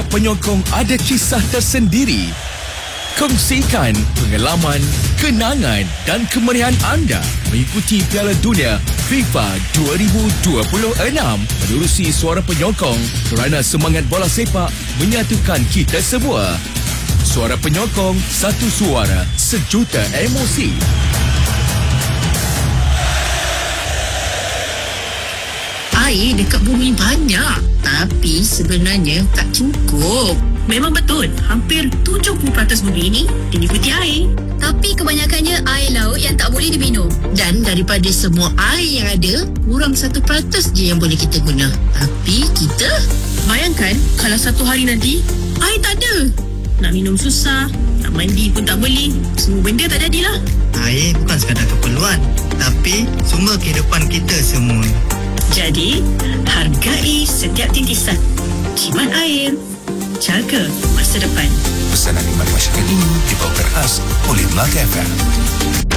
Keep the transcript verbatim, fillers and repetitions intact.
penyokong ada kisah tersendiri. Kongsikan pengalaman, kenangan dan kemeriahan anda mengikuti Piala Dunia FIFA dua ribu dua puluh enam menerusi Suara Penyokong kerana semangat bola sepak menyatukan kita semua. Suara Penyokong, satu suara, sejuta emosi. Air dekat bumi banyak, tapi sebenarnya tak cukup. Memang betul, hampir tujuh puluh peratus bumi ini diliputi air. Tapi kebanyakannya air laut yang tak boleh diminum. Dan daripada semua air yang ada, kurang satu peratus je yang boleh kita guna. Tapi kita... Bayangkan kalau satu hari nanti air tak ada. Nak minum susah, nak mandi pun tak boleh. Semua benda tak jadilah. Air bukan sekadar keperluan, tapi sumber kehidupan kita semua. Jadi, hargai setiap titisan. Jimat air, jaga masa depan. Pesanan khidmat masyarakat ini dibawakan khas oleh Melaka F M.